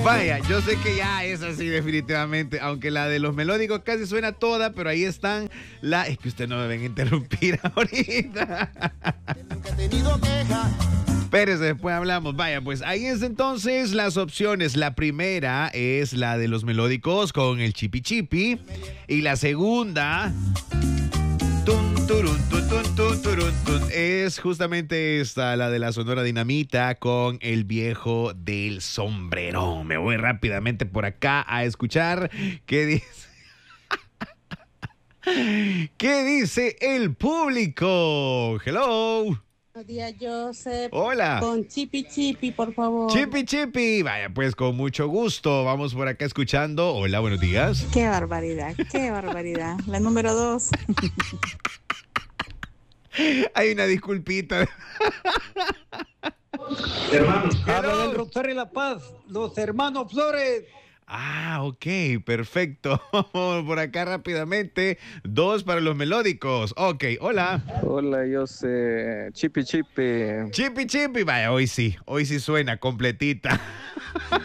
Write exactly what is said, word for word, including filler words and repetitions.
Vaya, yo sé que ya es así definitivamente, aunque la de los melódicos casi suena toda, pero ahí están la... Es que usted no me ven a interrumpir ahorita. Espérese, después hablamos. Vaya, pues ahí es entonces las opciones. La primera es la de los melódicos con el chipi chipi. Y la segunda... Tun, turun, tun, tun, tun, turun, tun, es justamente esta, la de la Sonora Dinamita con el viejo del sombrero. Me voy rápidamente por acá a escuchar qué dice. ¿Qué dice el público? Hello. Buenos días, Joseph. Hola. Con Chipi Chipi, por favor. Chipi Chipi. Vaya, pues con mucho gusto. Vamos por acá escuchando. Hola, buenos días. Qué barbaridad, qué barbaridad. La número dos. Hay una disculpita. Hermanos, habla del Rosario y La Paz, los hermanos Flores. Ah, ok, perfecto. Por acá rápidamente. Dos para los melódicos. Ok, hola. Hola, yo sé. Chipi Chipi. Chipi Chipi. Vaya, hoy sí. Hoy sí suena completita.